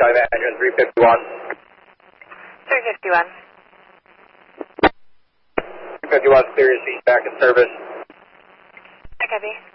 Charlie Mandarin 351. 351. 351, clear your seat back in service. I copy.